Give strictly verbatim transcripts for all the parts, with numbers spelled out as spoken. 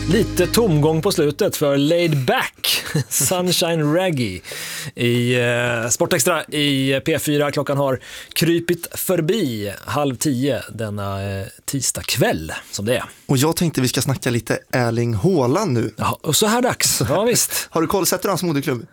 Lite tomgång på slutet för Laid Back, Sunshine Reggae i eh, Sportextra i P fyra. Klockan har krypit förbi halv tio denna eh, tisdag kväll som det är. Och jag tänkte vi ska snacka lite Erling Haaland nu. Ja, och så här dags, ja visst. Har du koll, sätter du hans moderklubb?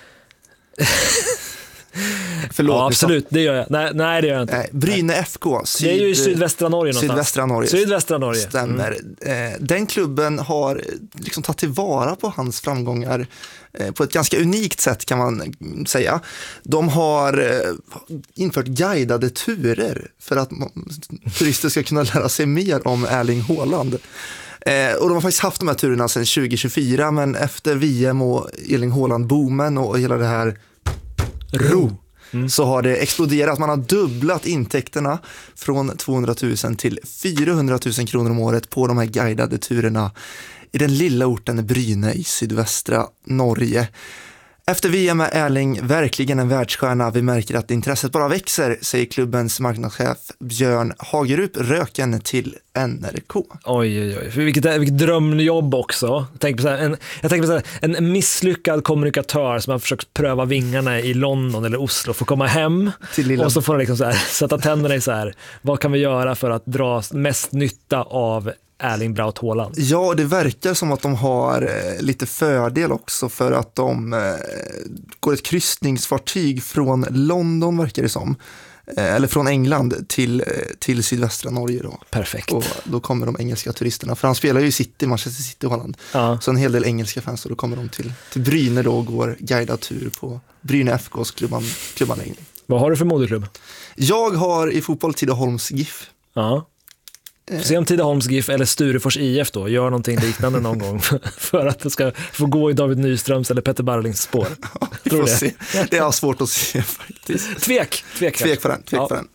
Förlåt, ja, absolut, det gör jag. Nej, nej det gör jag inte. Nej, Bryne F K. Syd, det är ju i sydvästra Norge någonstans. Sydvästra Norge. Sydvästra Norge. Stämmer. Mm. Den klubben har liksom tagit tillvara på hans framgångar på ett ganska unikt sätt kan man säga. De har infört guidade turer för att turister ska kunna lära sig mer om Erling Haaland. Och de har faktiskt haft de här turerna sedan tjugo tjugofyra, men efter V M och Erling Haaland-boomen och hela det här ro mm. så har det exploderat. Man har dubblat intäkterna från tvåhundratusen till fyrahundratusen kronor om året på de här guidade turerna i den lilla orten Bryne i sydvästra Norge. Efter V M är Erling verkligen en världsstjärna. Vi märker att intresset bara växer, säger klubbens marknadschef Björn Hagerup Röken till N R K. Oj, oj, oj. Vilket, vilket drömjobb också. Jag tänker på så här, en, jag tänker på så här, en misslyckad kommunikatör som har försökt pröva vingarna i London eller Oslo för att komma hem. Och så får han liksom så här, sätta tänderna i så här, vad kan vi göra för att dra mest nytta av Erling Braut Haaland? Ja, det verkar som att de har eh, lite fördel också för att de eh, går ett kryssningsfartyg från London, verkar det som. Eh, eller från England till, eh, till sydvästra Norge då. Perfekt. Och då kommer de engelska turisterna, för han spelar ju i City, Manchester City, Haaland. Ja. Så en hel del engelska fans, och då kommer de till, till Bryne då och går guidad tur på Bryne F K:s klubban, klubbanläggning. Vad har du för moderklubb? Jag har i fotboll Tidaholms GIF. Ja. Se om Tidaholms GIF eller Sturefors I F då gör någonting liknande någon gång för att det ska få gå i David Nyströms eller Petter Barlings spår. Ja, vi får se. Det är svårt att se faktiskt. Tvek, tvek. Tvek för den, tvek ja. för den.